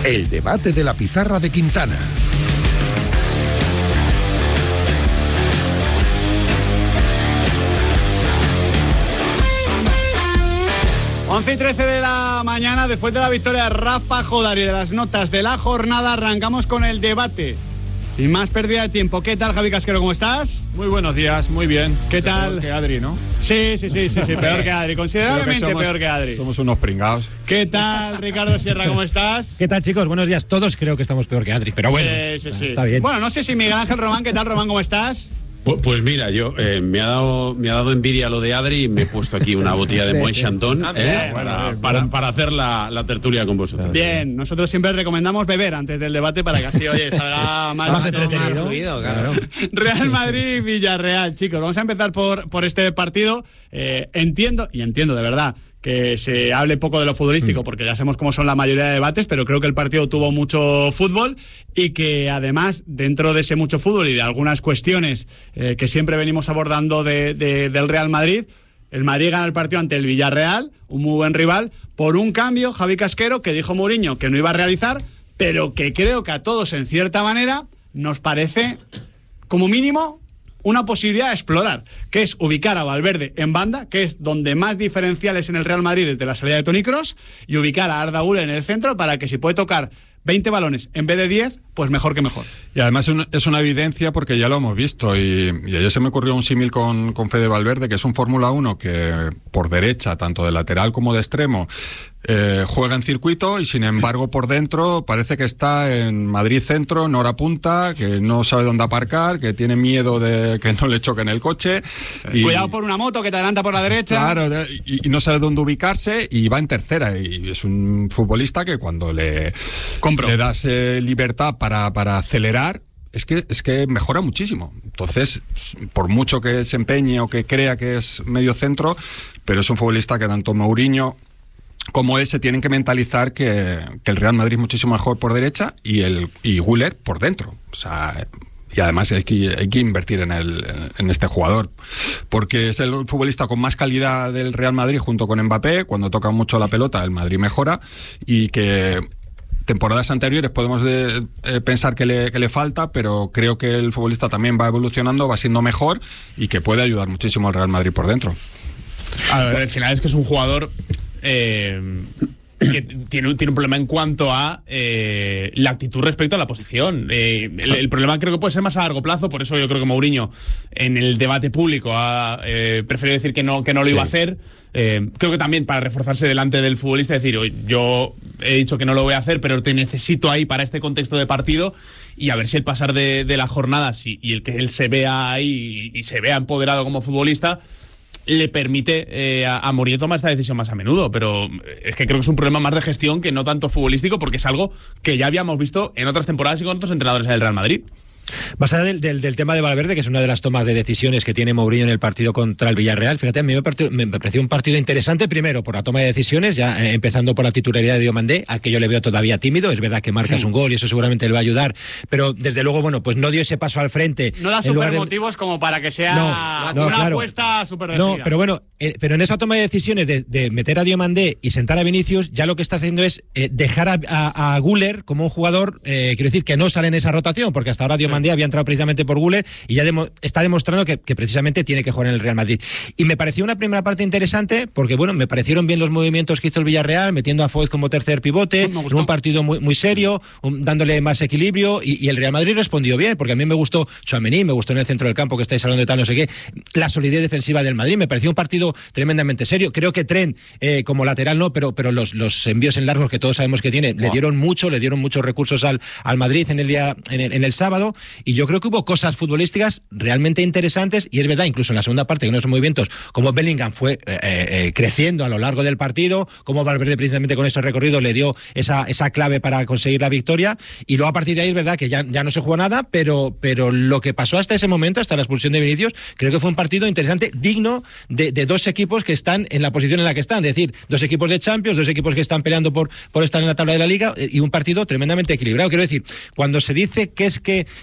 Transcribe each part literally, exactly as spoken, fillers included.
El debate de la pizarra de Quintana. once y trece de la mañana, después de la victoria de Rafa Jodar y de las notas de la jornada, arrancamos con el debate. Sin más pérdida de tiempo, ¿qué tal, Javi Casquero? ¿Cómo estás? Muy buenos días, muy bien. ¿Qué tal? Peor que Adri, ¿no? Sí, sí, sí, sí, sí, peor que Adri, considerablemente que somos, peor que Adri. Somos unos pringados. ¿Qué tal, Ricardo Sierra? ¿Cómo estás? ¿Qué tal, chicos? Buenos días. Todos creo que estamos peor que Adri, pero bueno, sí, sí, sí. Está bien. Bueno, no sé si Miguel Ángel Román, ¿qué tal, Román? ¿Cómo estás? Pues, pues mira, yo eh, me ha dado me ha dado envidia lo de Adri y me he puesto aquí una botella de Moët Chandon eh, para, para, para hacer la, la tertulia con vosotros. Bien, nosotros siempre recomendamos beber antes del debate para que así, oye, salga más, más entretenido. Fluido, claro. Real Madrid, Villarreal, chicos, vamos a empezar por, por este partido. Eh, entiendo, y entiendo de verdad, que se hable poco de lo futbolístico, porque ya sabemos cómo son la mayoría de debates, pero creo que el partido tuvo mucho fútbol y que además, dentro de ese mucho fútbol y de algunas cuestiones eh, que siempre venimos abordando de, de, del Real Madrid, el Madrid gana el partido ante el Villarreal, un muy buen rival, por un cambio, Javi Casquero, que dijo Mourinho que no iba a realizar, pero que creo que a todos, en cierta manera, nos parece, como mínimo, una posibilidad a explorar, que es ubicar a Valverde en banda, que es donde más diferenciales en el Real Madrid desde la salida de Toni Kroos, y ubicar a Arda Güler en el centro para que si puede tocar veinte balones en vez de diez, pues mejor que mejor. Y además es una evidencia porque ya lo hemos visto y, y ayer se me ocurrió un símil con, con Fede Valverde, que es un Fórmula uno que por derecha, tanto de lateral como de extremo, eh, juega en circuito y sin embargo por dentro parece que está en Madrid centro, en hora punta, que no sabe dónde aparcar, que tiene miedo de que no le choquen el coche. Y, cuidado por una moto que te adelanta por la derecha. Claro, y, y no sabe dónde ubicarse y va en tercera. Y es un futbolista que cuando le, le das eh, libertad para, para acelerar, es que, es que mejora muchísimo. Entonces, por mucho que se empeñe o que crea que es medio centro, pero es un futbolista que tanto Mourinho como él se tienen que mentalizar que, que el Real Madrid es muchísimo mejor por derecha y el y Güler por dentro. O sea, y además hay que, hay que invertir en, el, en este jugador, porque es el futbolista con más calidad del Real Madrid junto con Mbappé. Cuando toca mucho la pelota, el Madrid mejora, y que temporadas anteriores podemos de, eh, pensar que le, que le falta, pero creo que el futbolista también va evolucionando, va siendo mejor y que puede ayudar muchísimo al Real Madrid por dentro. A ver, al final es que es un jugador eh, que tiene un, tiene un problema en cuanto a eh, la actitud respecto a la posición. Eh, el, el problema creo que puede ser más a largo plazo, por eso yo creo que Mourinho en el debate público ha eh, preferido decir que no, que no lo sí. iba a hacer. Eh, creo que también para reforzarse delante del futbolista, decir, yo he dicho que no lo voy a hacer, pero te necesito ahí para este contexto de partido, y a ver si el pasar de, de la jornada si, y el que él se vea ahí y, y se vea empoderado como futbolista le permite eh, a, a Mourinho tomar esta decisión más a menudo. Pero es que creo que es un problema más de gestión que no tanto futbolístico, porque es algo que ya habíamos visto en otras temporadas y con otros entrenadores en el Real Madrid. Más allá del, del, del tema de Valverde, que es una de las tomas de decisiones que tiene Mourinho en el partido contra el Villarreal, fíjate, a mí me pareció, me pareció un partido interesante, primero por la toma de decisiones, ya eh, empezando por la titularidad de Diomandé, al que yo le veo todavía tímido. Es verdad que marcas sí. un gol y eso seguramente le va a ayudar, pero desde luego, bueno, pues no dio ese paso al frente. No da super motivos de... como para que sea no, no, una claro. apuesta súper decidida. No, pero bueno, eh, pero en esa toma de decisiones de, de meter a Diomandé y sentar a Vinicius, ya lo que está haciendo es eh, dejar a, a, a Güler como un jugador, eh, quiero decir, que no sale en esa rotación, porque hasta ahora Diomandé sí. había entrado precisamente por Güler y ya demo, está demostrando que, que precisamente tiene que jugar en el Real Madrid. Y me pareció una primera parte interesante porque, bueno, me parecieron bien los movimientos que hizo el Villarreal, metiendo a Foyth como tercer pivote, en un partido muy, muy serio, un, dándole más equilibrio, y, y el Real Madrid respondió bien, porque a mí me gustó Tchouaméni, me gustó en el centro del campo, que estáis hablando de tal, no sé qué, la solidez defensiva del Madrid. Me pareció un partido tremendamente serio. Creo que Trent, eh, como lateral no, pero, pero los, los envíos en largos que todos sabemos que tiene, wow. le dieron mucho, le dieron muchos recursos al, al Madrid en el día, en el, en el sábado, y yo creo que hubo cosas futbolísticas realmente interesantes, y es verdad, incluso en la segunda parte, que no son movimientos, como Bellingham fue eh, eh, creciendo a lo largo del partido, como Valverde precisamente con ese recorrido le dio esa, esa clave para conseguir la victoria, y luego a partir de ahí es verdad que ya, ya no se jugó nada, pero, pero lo que pasó hasta ese momento, hasta la expulsión de Vinicius, creo que fue un partido interesante, digno de, de dos equipos que están en la posición en la que están, es decir, dos equipos de Champions, dos equipos que están peleando por, por estar en la tabla de la Liga, y un partido tremendamente equilibrado. Quiero decir, cuando se dice que es que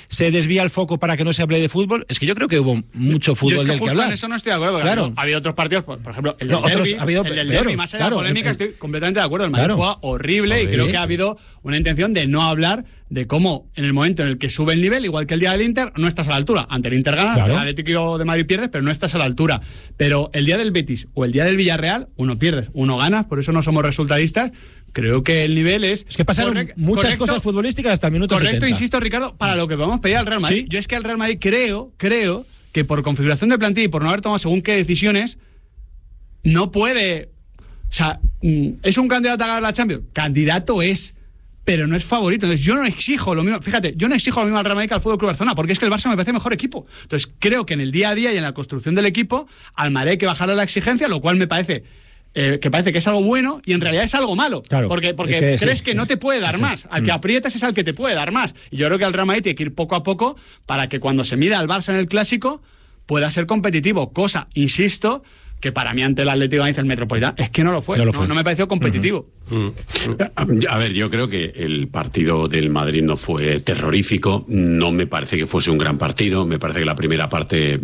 se desvía el foco para que no se hable de fútbol. Es que yo creo que hubo mucho fútbol yo es que del que justo hablar. En eso no estoy de acuerdo. Claro. Ha habido otros partidos, por, por ejemplo, el No, del otros derbi, ha habido el del peores, derbi, más allá claro, de la polémica, eh, estoy completamente de acuerdo. El Madrid claro. juega horrible, horrible y creo que ha habido una intención de no hablar de cómo en el momento en el que sube el nivel, igual que el día del Inter, no estás a la altura. Ante el Inter gana, claro. el Atlético de Madrid pierdes, pero no estás a la altura. Pero el día del Betis o el día del Villarreal, uno pierdes, uno ganas, por eso no somos resultadistas. Creo que el nivel es... Es que pasaron correct, muchas correcto, cosas futbolísticas hasta el minuto Correcto, setenta. insisto, Ricardo, para lo que podemos pedir al Real Madrid. ¿Sí? Yo es que al Real Madrid creo, creo que por configuración de plantilla y por no haber tomado según qué decisiones, no puede... O sea, ¿es un candidato a ganar la Champions? Candidato es, pero no es favorito. Entonces yo no exijo lo mismo, fíjate, yo no exijo lo mismo al Real Madrid que al Fútbol Club Barcelona, porque es que el Barça me parece mejor equipo. Entonces creo que en el día a día y en la construcción del equipo, al Madrid hay que bajarle la exigencia, lo cual me parece... Eh, que parece que es algo bueno y en realidad es algo malo. Claro, porque porque es que, crees sí, que no te puede dar sí. más. Al que aprietas es al que te puede dar más. Y yo creo que al Real Madrid tiene que ir poco a poco para que cuando se mida al Barça en el Clásico pueda ser competitivo. Cosa, insisto, que para mí ante el Atlético de Madrid el Metropolitano es que no lo fue. No, lo fue. no, no me pareció competitivo. Uh-huh. A ver, yo creo que el partido del Madrid no fue terrorífico. No me parece que fuese un gran partido. Me parece que la primera parte...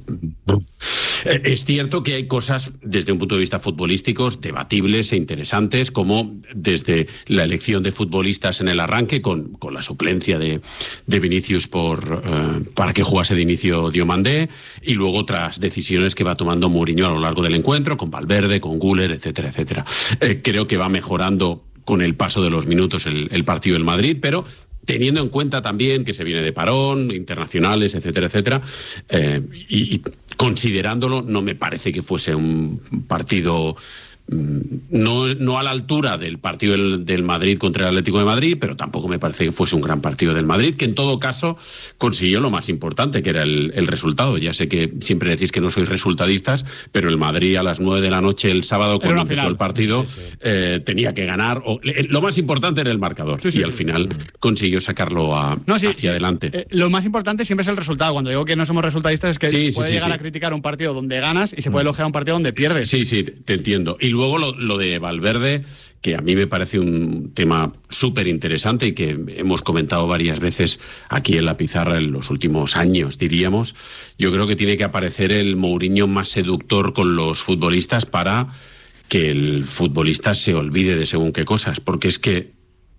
Es cierto que hay cosas desde un punto de vista futbolístico debatibles e interesantes, como desde la elección de futbolistas en el arranque con, con la suplencia de, de Vinicius por, eh, para que jugase de inicio Diomandé, y luego otras decisiones que va tomando Mourinho a lo largo del encuentro, con Valverde, con Güler, etcétera, etcétera. Eh, creo que va mejorando con el paso de los minutos el, el partido del Madrid, pero teniendo en cuenta también que se viene de parón, internacionales, etcétera, etcétera, eh, y, y considerándolo, no me parece que fuese un partido no, no a la altura del partido del, del Madrid contra el Atlético de Madrid, pero tampoco me parece que fuese un gran partido del Madrid, que en todo caso consiguió lo más importante, que era el, el resultado. Ya sé que siempre decís que no sois resultadistas, pero el Madrid a las nueve de la noche el sábado, cuando empezó final. el partido, sí, sí. Eh, tenía que ganar. O, lo más importante era el marcador, sí, sí, y al sí. final consiguió sacarlo a, no, sí, hacia sí. adelante. Eh, lo más importante siempre es el resultado. Cuando digo que no somos resultadistas es que sí, se sí, puede sí, llegar sí. a criticar un partido donde ganas y se puede elogiar un partido donde pierdes. Sí, sí, te entiendo. Y luego lo, lo de Valverde, que a mí me parece un tema súper interesante y que hemos comentado varias veces aquí en la pizarra en los últimos años, diríamos. Yo creo que tiene que aparecer el Mourinho más seductor con los futbolistas para que el futbolista se olvide de según qué cosas, porque es que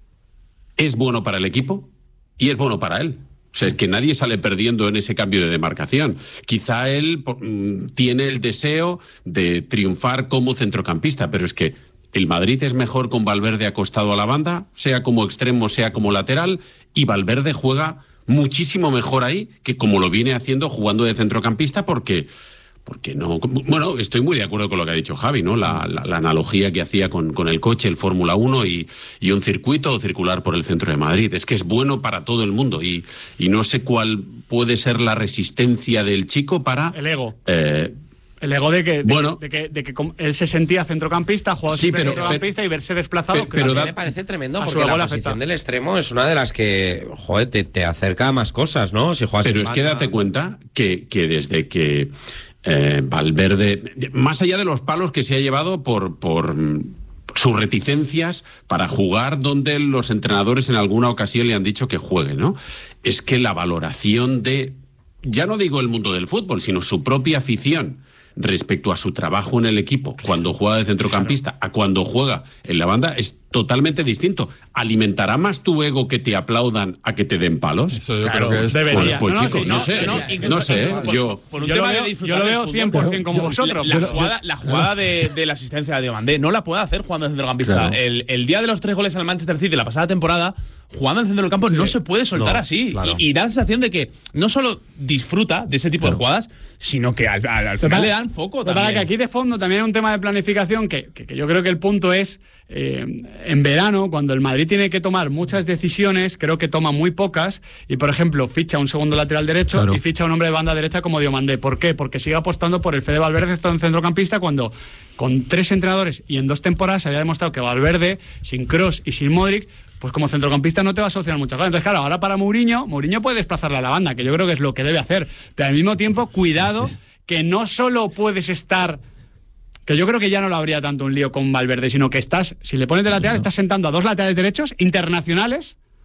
es bueno para el equipo y es bueno para él. O sea, es que nadie sale perdiendo en ese cambio de demarcación. Quizá él mm, tiene el deseo de triunfar como centrocampista, pero es que el Madrid es mejor con Valverde acostado a la banda, sea como extremo, sea como lateral, y Valverde juega muchísimo mejor ahí que como lo viene haciendo jugando de centrocampista, porque... Porque no. Bueno, estoy muy de acuerdo con lo que ha dicho Javi, ¿no? La, la, la analogía que hacía con, con el coche, el Fórmula uno y, y un circuito circular por el centro de Madrid. Es que es bueno para todo el mundo y, y no sé cuál puede ser la resistencia del chico para. El ego. Eh, El ego de que, de, bueno, de que, de que él se sentía centrocampista, jugaba sí, siempre pero, centrocampista pero, y verse desplazado. Pero, pero a da, mí me parece tremendo a porque la posición afecta. del extremo es una de las que, joder, te, te acerca a más cosas, ¿no? Si juegas pero en es que banda... date cuenta que, que desde que eh, Valverde, más allá de los palos que se ha llevado por... por sus reticencias para jugar donde los entrenadores en alguna ocasión le han dicho que juegue, ¿no? Es que la valoración de, ya no digo el mundo del fútbol, sino su propia afición respecto a su trabajo en el equipo, claro, cuando juega de centrocampista, claro, a cuando juega en la banda, es totalmente distinto. ¿Alimentará más tu ego que te aplaudan a que te den palos? Eso yo claro, creo que es... Debería. Pues, pues no, chicos, sí, no, no sé, no, no, no sé, por, yo... Por un yo, tema lo veo, de yo lo veo cien por ciento como yo, vosotros. La, la yo, jugada, la jugada de, de la asistencia de Diomandé no la puede hacer jugando de centrocampista. Claro. El, el día de los tres goles al Manchester City de la pasada temporada, jugando en el centro del campo, sí, no se puede soltar no, así. Claro. Y, y da la sensación de que no solo disfruta de ese tipo claro. de jugadas, sino que al, al, al final le dan foco también. Para que aquí de fondo también hay un tema de planificación que, que, que yo creo que el punto es, eh, en verano, cuando el Madrid tiene que tomar muchas decisiones, creo que toma muy pocas, y por ejemplo ficha un segundo lateral derecho claro. y ficha un hombre de banda derecha como Diomandé. ¿Por qué? Porque sigue apostando por el Fede Valverde en centrocampista, cuando con tres entrenadores y en dos temporadas se había demostrado que Valverde, sin Kroos y sin Modric, pues como centrocampista no te va a solucionar muchas cosas. Entonces, claro, ahora para Mourinho, Mourinho puede desplazarle a la banda, que yo creo que es lo que debe hacer. Pero al mismo tiempo, cuidado, que no solo puedes estar... Que yo creo que ya no lo habría tanto un lío con Valverde, sino que estás, si le pones de lateral, estás sentando a dos laterales derechos internacionales,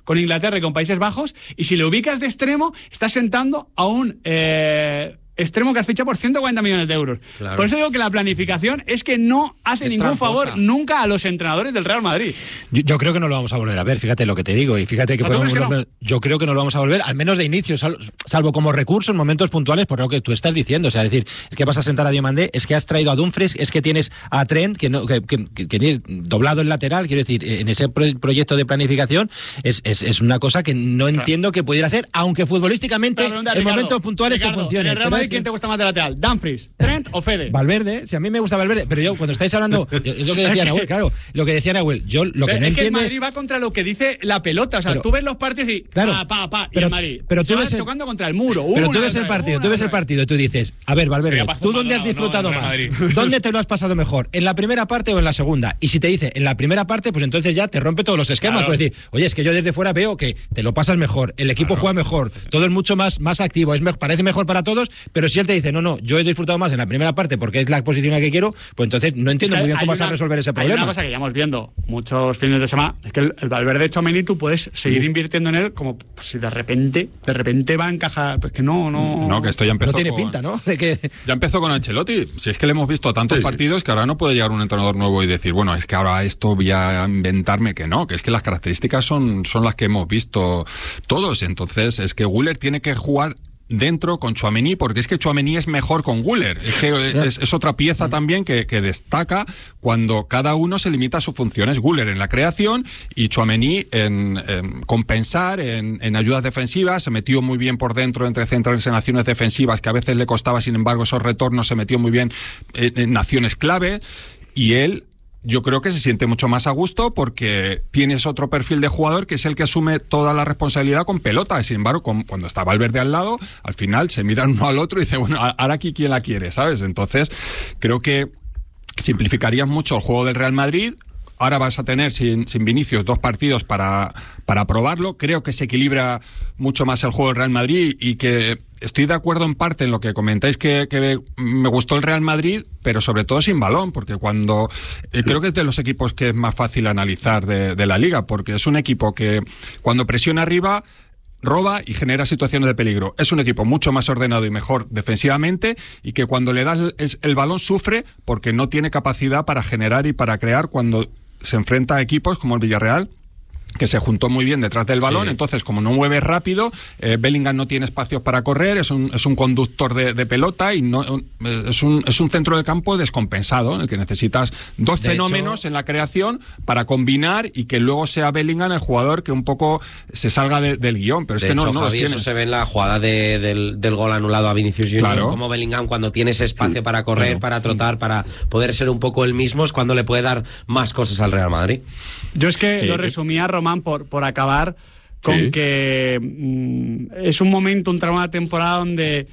con Inglaterra y con Países Bajos, y si le ubicas de extremo, estás sentando a un... Eh, extremo que has fichado por ciento cuarenta millones de euros. Claro. Por eso digo que la planificación es que no hace es ningún tramposa. favor nunca a los entrenadores del Real Madrid. Yo, yo creo que no lo vamos a volver a ver, fíjate lo que te digo, y fíjate que, podemos, que no? yo creo que no lo vamos a volver, al menos de inicio, sal, salvo como recurso en momentos puntuales, por lo que tú estás diciendo. O sea, decir, es que vas a sentar a Diomandé, es que has traído a Dumfries, es que tienes a Trent, que no que, que, que, que tiene doblado el lateral, quiero decir, en ese pro, proyecto de planificación es, es, es una cosa que no claro. entiendo que pudiera hacer, aunque futbolísticamente en Ricardo, momentos puntuales Ricardo, te funcione. ¿En el Real Madrid quién te gusta más de lateral? ¿Dumfries, Trent o Fede? Valverde, si a mí me gusta Valverde, pero yo cuando estáis hablando, yo, es lo que decía Nahuel, claro, lo que decía Nahuel, yo lo que pero no es entiendo que el Madrid es... va contra lo que dice la pelota, o sea, pero, tú ves los partidos y claro, pa, pa, pa, pero, y el Madrid pero tú se ves va el, chocando contra el muro. Pero una, tú ves el otra, partido, una, tú ves otra. el partido y tú dices, a ver, Valverde, ¿tú dónde has disfrutado no, más? no, ¿Dónde te lo has pasado mejor? ¿En la primera parte o en la segunda? Y si te dice en la primera parte, pues entonces ya te rompe todos los esquemas. Claro. Por decir, oye, es que yo desde fuera veo que te lo pasas mejor, el equipo claro. juega mejor, todo es mucho más, más activo, es me, parece mejor para todos, pero si él te dice, no, no, yo he disfrutado más en la primera parte porque es la posición a la que quiero, pues entonces no entiendo muy bien cómo vas a resolver ese problema. Hay una cosa que llevamos viendo muchos fines de semana, es que el, el Valverde Tchouaméni tú puedes seguir invirtiendo en él como pues, si de repente, de repente va a encajar, pues que no, no... No, que esto ya empezó No tiene con, pinta, ¿no? De que... Ya empezó con Ancelotti. Si es que le hemos visto tantos sí, partidos sí. que ahora no puede llegar un entrenador nuevo y decir, bueno, es que ahora esto voy a inventarme que no, que es que las características son, son las que hemos visto todos. Entonces, es que Güler tiene que jugar dentro con Tchouaméni, porque es que Tchouaméni es mejor con Güler. Es que es, es otra pieza también que, que destaca cuando cada uno se limita a sus funciones. Güler en la creación y Tchouaméni en, en compensar, en, en ayudas defensivas. Se metió muy bien por dentro entre centrales en acciones defensivas, que a veces le costaba, sin embargo, esos retornos se metió muy bien en, en acciones clave. Y él, yo creo que se siente mucho más a gusto porque tienes otro perfil de jugador que es el que asume toda la responsabilidad con pelota. Y sin embargo, con, cuando está Valverde al lado, al final se miran uno al otro y dice, bueno, ahora aquí quién la quiere, ¿sabes? Entonces, creo que simplificarías mucho el juego del Real Madrid. Ahora vas a tener sin, sin Vinicius dos partidos para, para probarlo. Creo que se equilibra mucho más el juego del Real Madrid y que estoy de acuerdo en parte en lo que comentáis que, que me gustó el Real Madrid, pero sobre todo sin balón, porque cuando eh, creo que es de los equipos que es más fácil analizar de, de la liga, porque es un equipo que cuando presiona arriba roba y genera situaciones de peligro. Es un equipo mucho más ordenado y mejor defensivamente y que cuando le das el, el balón sufre porque no tiene capacidad para generar y para crear cuando se enfrenta a equipos como el Villarreal, que se juntó muy bien detrás del balón, sí. Entonces como no mueve rápido, eh, Bellingham no tiene espacios para correr, es un, es un conductor de, de pelota y no es un, es un centro de campo descompensado, en el que necesitas dos de fenómenos hecho, en la creación para combinar y que luego sea Bellingham el jugador que un poco se salga de, del guión, pero es de que hecho, no, no Javi, los tienes. Eso se ve en la jugada de, del, del gol anulado a Vinicius Junior, claro. Como Bellingham cuando tiene ese espacio para correr, claro. Para trotar, para poder ser un poco el mismo, es cuando le puede dar más cosas al Real Madrid. Yo es que eh, lo resumía, Román, por, por acabar con sí. que mmm, es un momento, un tramo de temporada donde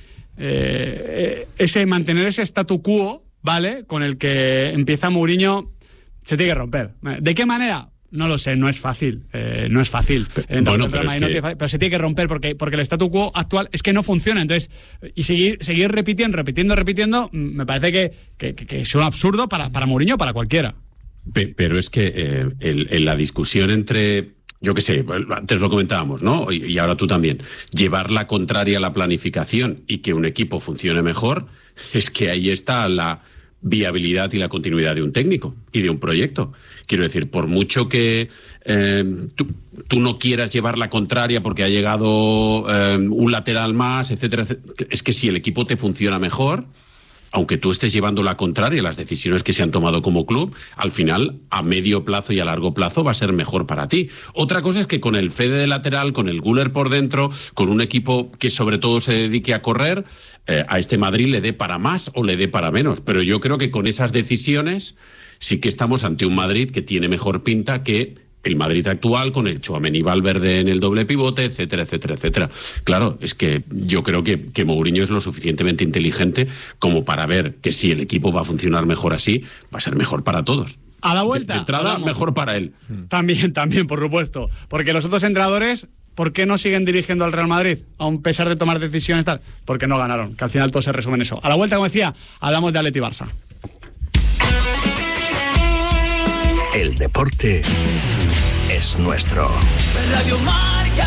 eh, ese mantener ese statu quo, ¿vale? Con el que empieza Mourinho, se tiene que romper. ¿De qué manera? No lo sé, no es fácil, eh, no es fácil. Entonces, bueno, pero, es no que... fácil, pero se tiene que romper porque, porque el statu quo actual es que no funciona. Entonces, y seguir, seguir repitiendo, repitiendo, repitiendo, me parece que, que, que es un absurdo para, para Mourinho, para cualquiera. Pero es que eh, el, en la discusión entre... Yo qué sé, antes lo comentábamos, ¿no? Y, y ahora tú también. Llevar la contraria a la planificación y que un equipo funcione mejor, es que ahí está la viabilidad y la continuidad de un técnico y de un proyecto. Quiero decir, por mucho que eh, tú, tú no quieras llevar la contraria porque ha llegado eh, un lateral más, etcétera, etcétera, es que si el equipo te funciona mejor, aunque tú estés llevando la contraria, las decisiones que se han tomado como club, al final, a medio plazo y a largo plazo, va a ser mejor para ti. Otra cosa es que con el Fede de lateral, con el Güler por dentro, con un equipo que sobre todo se dedique a correr, eh, a este Madrid le dé para más o le dé para menos. Pero yo creo que con esas decisiones sí que estamos ante un Madrid que tiene mejor pinta que el Madrid actual, con el Tchouaméni Valverde en el doble pivote, etcétera, etcétera, etcétera. Claro, es que yo creo que, que Mourinho es lo suficientemente inteligente como para ver que si el equipo va a funcionar mejor así, va a ser mejor para todos. A la vuelta. De, de entrada, hablamos. Mejor para él. También, también, por supuesto. Porque los otros entrenadores, ¿por qué no siguen dirigiendo al Real Madrid? A pesar de tomar decisiones tal. Porque no ganaron, que al final todo se resume en eso. A la vuelta, como decía, hablamos de Atleti Barça. El deporte es nuestro. Radio Marca.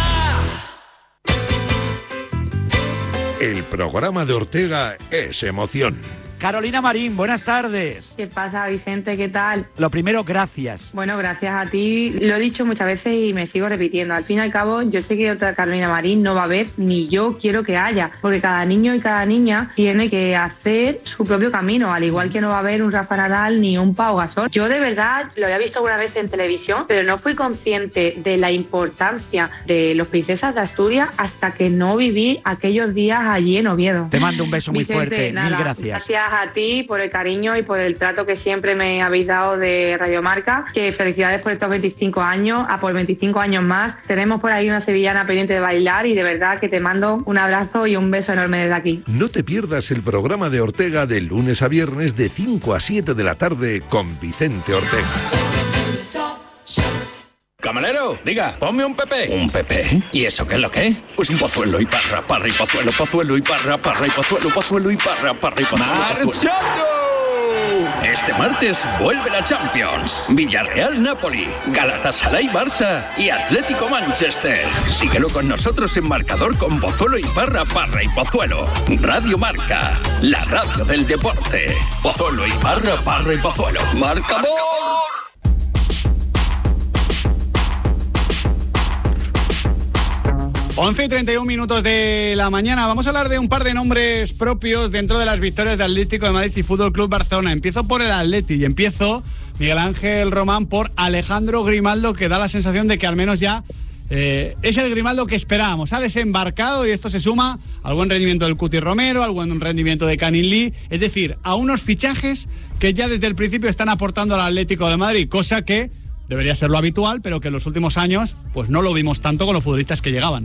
El programa de Ortega es emoción. Carolina Marín, buenas tardes. ¿Qué pasa, Vicente? ¿Qué tal? Lo primero, gracias. Bueno, gracias a ti. Lo he dicho muchas veces y me sigo repitiendo. Al fin y al cabo, yo sé que otra Carolina Marín no va a haber, ni yo quiero que haya, porque cada niño y cada niña tiene que hacer su propio camino, al igual que no va a haber un Rafa Nadal ni un Pau Gasol. Yo de verdad lo había visto alguna vez en televisión, pero no fui consciente de la importancia de los Princesas de Asturias hasta que no viví aquellos días allí en Oviedo. Te mando un beso muy Vicente, fuerte. nada, Mil gracias. Gracias a ti por el cariño y por el trato que siempre me habéis dado de Radio Marca. Que felicidades por estos veinticinco años, a por veinticinco años más. Tenemos por ahí una sevillana pendiente de bailar y de verdad que te mando un abrazo y un beso enorme desde aquí. No te pierdas el programa de Ortega de lunes a viernes de cinco a siete de la tarde con Vicente Ortega. Camarero, diga, ponme un Pepe. ¿Un Pepe? ¿Y eso qué es lo que es? Pues un pozuelo y parra, parra y pozuelo, pozuelo y parra, parra y pozuelo, pozuelo y parra, parra y pozuelo. ¡Marchando! Este martes vuelve la Champions. Villarreal-Napoli, Galatasaray-Barça y Atlético-Manchester. Síguelo con nosotros en marcador con Pozuelo y Parra, Parra y Pozuelo. Radio Marca, la radio del deporte. Pozuelo y Parra, Parra y Pozuelo. ¡Marcador! once y treinta y un minutos de la mañana. Vamos a hablar de un par de nombres propios dentro de las victorias de Atlético de Madrid y Fútbol Club Barcelona. Empiezo por el Atleti y empiezo, Miguel Ángel Román, por Alejandro Grimaldo, que da la sensación de que al menos ya eh, es el Grimaldo que esperábamos. Ha desembarcado y esto se suma al buen rendimiento del Cuti Romero, al buen rendimiento de Canin Lee, es decir, a unos fichajes que ya desde el principio están aportando al Atlético de Madrid, cosa que debería ser lo habitual, pero que en los últimos años pues no lo vimos tanto con los futbolistas que llegaban.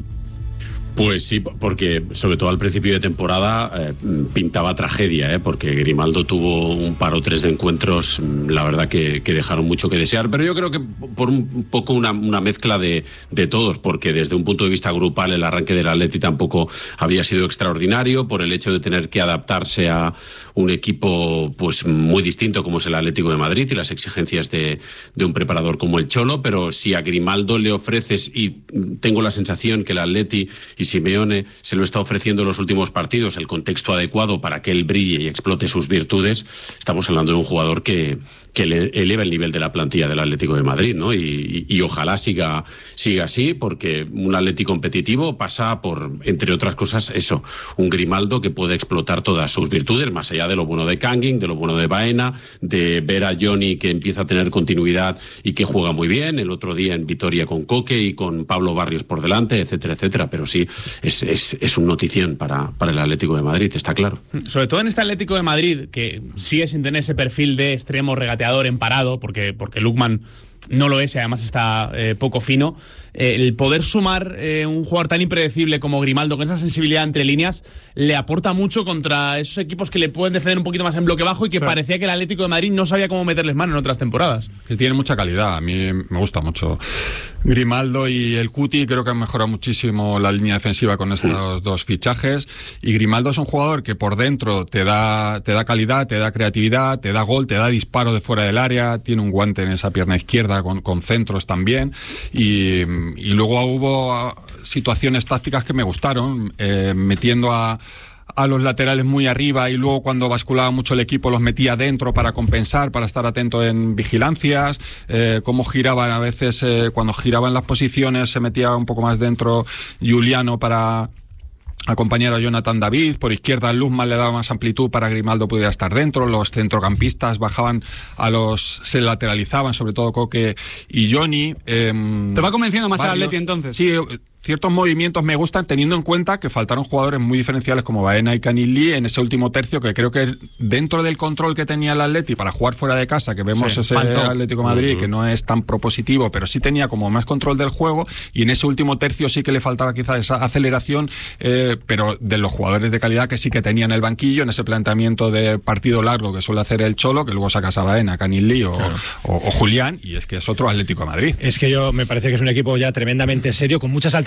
Pues sí, porque sobre todo al principio de temporada eh, pintaba tragedia, ¿eh? Porque Grimaldo tuvo un par o tres de encuentros, la verdad que, que dejaron mucho que desear, pero yo creo que por un poco una, una mezcla de, de todos, porque desde un punto de vista grupal el arranque del Atleti tampoco había sido extraordinario, por el hecho de tener que adaptarse a un equipo pues muy distinto como es el Atlético de Madrid y las exigencias de, de un preparador como el Cholo, pero si a Grimaldo le ofreces, y tengo la sensación que el Atleti y Simeone se lo está ofreciendo en los últimos partidos, el contexto adecuado para que él brille y explote sus virtudes, estamos hablando de un jugador que, que le eleva el nivel de la plantilla del Atlético de Madrid, ¿no? Y, y, y ojalá siga, siga así, porque un Atlético competitivo pasa por, entre otras cosas, eso, un Grimaldo que puede explotar todas sus virtudes, más allá de lo bueno de Kangin, de lo bueno de Baena, de ver a Johnny que empieza a tener continuidad y que juega muy bien, el otro día en Vitoria con Coque y con Pablo Barrios por delante, etcétera, etcétera, pero sí, Es, es, es un notición para, para el Atlético de Madrid, está claro. Sobre todo en este Atlético de Madrid, que sigue sin tener ese perfil de extremo regateador en parado, porque, porque Lukman no lo es y además está eh, poco fino. Eh, el poder sumar eh, un jugador tan impredecible como Grimaldo, con esa sensibilidad entre líneas, le aporta mucho contra esos equipos que le pueden defender un poquito más en bloque bajo y que sí, parecía que el Atlético de Madrid no sabía cómo meterles mano en otras temporadas. Que tiene mucha calidad, a mí me gusta mucho Grimaldo y el Cuti, creo que han mejorado muchísimo la línea defensiva con estos dos fichajes, y Grimaldo es un jugador que por dentro te da, te da calidad, te da creatividad, te da gol, te da disparo de fuera del área, tiene un guante en esa pierna izquierda con, con centros también, y, y luego hubo situaciones tácticas que me gustaron, eh, metiendo a a los laterales muy arriba y luego cuando basculaba mucho el equipo los metía dentro para compensar, para estar atento en vigilancias, eh, cómo giraban a veces, eh, cuando giraban las posiciones se metía un poco más dentro Juliano para acompañar a Jonathan David, por izquierda Luzman le daba más amplitud para que Grimaldo pudiera estar dentro, los centrocampistas bajaban a los, se lateralizaban, sobre todo Coque y Johnny. Eh, ¿Te va convenciendo más el Atleti entonces? Sí, ciertos movimientos me gustan, teniendo en cuenta que faltaron jugadores muy diferenciales como Baena y Canin Lee en ese último tercio, que creo que dentro del control que tenía el Atleti para jugar fuera de casa, que vemos sí, ese faltó. Atlético de Madrid, uh-huh. que no es tan propositivo, pero sí tenía como más control del juego, y en ese último tercio sí que le faltaba quizás esa aceleración, eh, pero de los jugadores de calidad que sí que tenían el banquillo, en ese planteamiento de partido largo que suele hacer el Cholo, que luego sacas a Baena, Canin Lee o, claro. o, o Julián, y es que es otro Atlético de Madrid. Es que yo me parece que es un equipo ya tremendamente serio, con muchas alternativas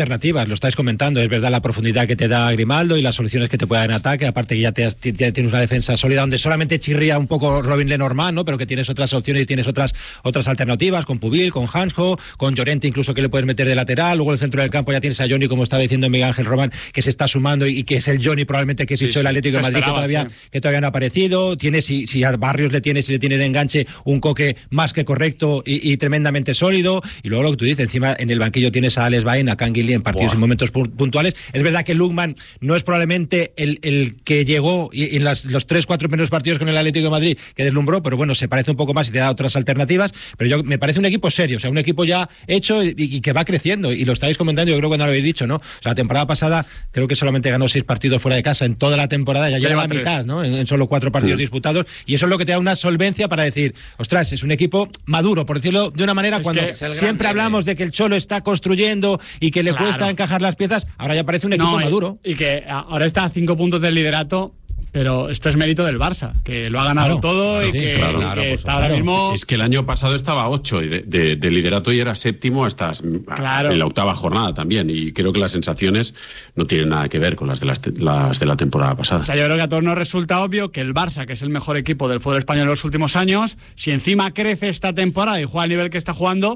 alternativas, lo estáis comentando. Es verdad la profundidad que te da Grimaldo y las soluciones que te puede dar en ataque, aparte que ya te has, tienes una defensa sólida donde solamente chirría un poco Robin Lenormand, ¿no? Pero que tienes otras opciones y tienes otras otras alternativas, con Pubil, con Hansko, con Llorente incluso, que le puedes meter de lateral. Luego en el centro del campo ya tienes a Johnny, como estaba diciendo Miguel Ángel Román, que se está sumando y, y que es el Johnny probablemente que fichó sí, sí, el Atlético de Madrid, que todavía, sí. que todavía no ha aparecido. Tienes, si, si a Barrios le tienes, si le tiene de enganche, un Coque más que correcto y, y tremendamente sólido. Y luego lo que tú dices, encima en el banquillo tienes a Alex Bain, a Canguilí en partidos Buah. en momentos puntuales. Es verdad que Lukman no es probablemente el, el que llegó y, y en las, los tres, cuatro primeros partidos con el Atlético de Madrid que deslumbró, pero bueno, se parece un poco más y te da otras alternativas. Pero yo me parece un equipo serio, o sea, un equipo ya hecho y, y que va creciendo. Y lo estáis comentando, yo creo que no lo habéis dicho, ¿no? O sea, la temporada pasada creo que solamente ganó seis partidos fuera de casa en toda la temporada, ya lleva la mitad, ¿no? En, en solo cuatro partidos sí. disputados. Y eso es lo que te da una solvencia para decir, ostras, es un equipo maduro, por decirlo de una manera, es cuando siempre hablamos de que el Cholo está construyendo y que le claro. cuesta encajar las piezas, ahora ya parece un equipo no, maduro. Y, y que ahora está a cinco puntos del liderato. Pero esto es mérito del Barça, que lo ha ganado claro, todo claro, y que, claro, y que claro, está ahora mismo... Es que el año pasado estaba a ocho de, de, de liderato y era séptimo hasta claro. en la octava jornada también. Y creo que las sensaciones no tienen nada que ver con las de, las, las de la temporada pasada. O sea, yo creo que a todos nos resulta obvio que el Barça, que es el mejor equipo del fútbol español en los últimos años, si encima crece esta temporada y juega al nivel que está jugando,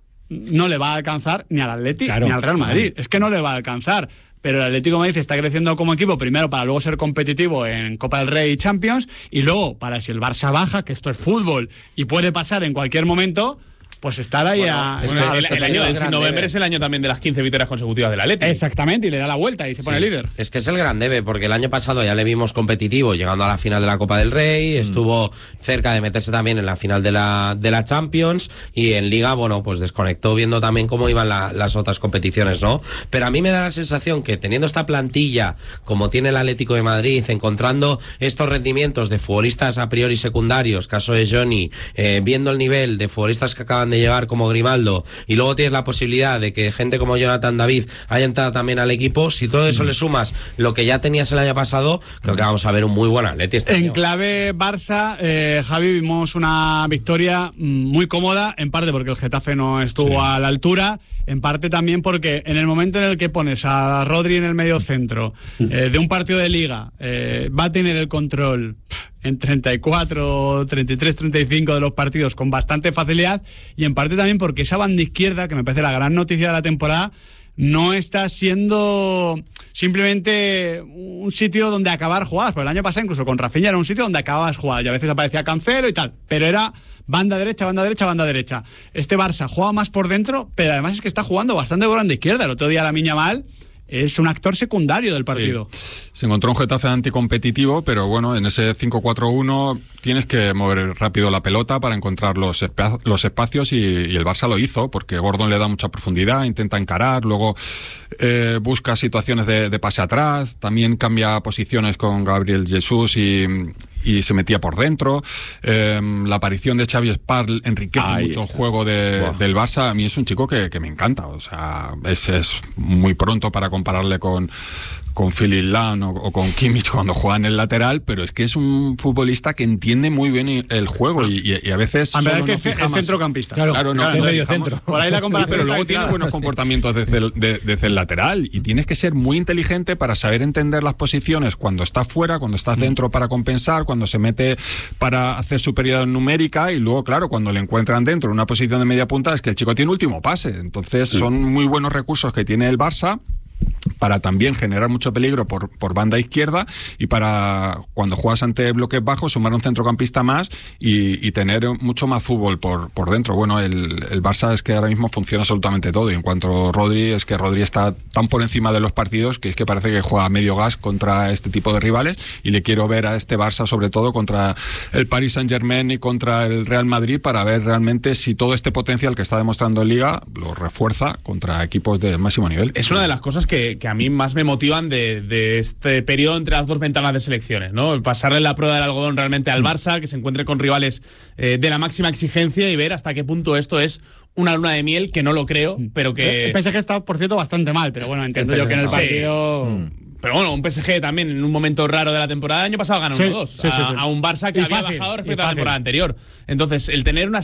no le va a alcanzar ni al Atleti claro, ni al Real Madrid. Claro. Es que no le va a alcanzar. Pero el Atlético de Madrid está creciendo como equipo, primero para luego ser competitivo en Copa del Rey y Champions, y luego para si el Barça baja, que esto es fútbol y puede pasar en cualquier momento, pues estar ahí bueno, a... Es que el, el, el año, en noviembre es el año también de las quince victorias consecutivas del Atlético. Exactamente, y le da la vuelta y se sí. pone líder. Es que es el gran debe, porque el año pasado ya le vimos competitivo, llegando a la final de la Copa del Rey, mm. estuvo cerca de meterse también en la final de la de la Champions, y en Liga, bueno, pues desconectó viendo también cómo iban la, las otras competiciones, ¿no? Pero a mí me da la sensación que teniendo esta plantilla, como tiene el Atlético de Madrid, encontrando estos rendimientos de futbolistas a priori secundarios, caso de Johnny, eh, viendo el nivel de futbolistas que acaban de llegar como Grimaldo, y luego tienes la posibilidad de que gente como Jonathan David haya entrado también al equipo, si todo eso mm. le sumas lo que ya tenías el año pasado, creo que vamos a ver un muy buen Atleti este en año. Clave Barça, eh, Javi, vimos una victoria muy cómoda, en parte porque el Getafe no estuvo sí. a la altura, en parte también porque en el momento en el que pones a Rodri en el medio centro eh, de un partido de Liga, eh, va a tener el control en treinta y cuatro, treinta y tres, treinta y cinco de los partidos con bastante facilidad, y en parte también porque esa banda izquierda, que me parece la gran noticia de la temporada, no está siendo simplemente un sitio donde acabar jugadas, porque el año pasado incluso con Rafinha era un sitio donde acababas jugadas y a veces aparecía Cancelo y tal, pero era banda derecha, banda derecha, banda derecha. Este Barça juega más por dentro, pero además es que está jugando bastante por banda izquierda. El otro día la Yamal es un actor secundario del partido. Sí. Se encontró un Getafe anticompetitivo, pero bueno, en ese cinco cuatro uno tienes que mover rápido la pelota para encontrar los, espa- los espacios y, y el Barça lo hizo, porque Gordon le da mucha profundidad, intenta encarar, luego eh, busca situaciones de, de pase atrás, también cambia posiciones con Gabriel Jesús y... y se metía por dentro. Eh, la aparición de Xavi Sparl enriquece Ahí mucho está. el juego de, wow. del Barça. A mí es un chico que, que me encanta. O sea, es, es muy pronto para compararle con con Philip Lahm o, o con Kimmich cuando juega en el lateral, pero es que es un futbolista que entiende muy bien el juego y, y, y a veces... A ver, que es el centrocampista. Claro, claro, no, claro, no, medio centro. Por ahí la comparación. Sí, pero luego tiene buenos comportamientos desde el, de, desde el lateral y tienes que ser muy inteligente para saber entender las posiciones cuando está fuera, cuando está dentro para compensar, cuando se mete para hacer superioridad numérica, y luego, claro, cuando le encuentran dentro en una posición de media punta, es que el chico tiene último pase. Entonces son muy buenos recursos que tiene el Barça para también generar mucho peligro por, por banda izquierda, y para cuando juegas ante bloques bajos sumar un centrocampista más y, y tener mucho más fútbol por, por dentro. Bueno, el, el Barça es que ahora mismo funciona absolutamente todo, y en cuanto a Rodri, es que Rodri está tan por encima de los partidos que es que parece que juega a medio gas contra este tipo de rivales, y le quiero ver a este Barça sobre todo contra el Paris Saint-Germain y contra el Real Madrid para ver realmente si todo este potencial que está demostrando en Liga lo refuerza contra equipos de máximo nivel. Es una de las cosas que, que a mí más me motivan de, de este periodo entre las dos ventanas de selecciones, ¿no? Pasarle la prueba del algodón realmente al Barça, que se encuentre con rivales eh, de la máxima exigencia, y ver hasta qué punto esto es una luna de miel, que no lo creo, pero que... El P S G está, por cierto, bastante mal, pero bueno, entiendo yo que en el partido... Sí. Pero bueno, un P S G también en un momento raro de la temporada, el año pasado ganó sí, uno dos sí, sí, sí. a, a un Barça que y había fácil, bajado respecto a la temporada anterior. Entonces, el tener una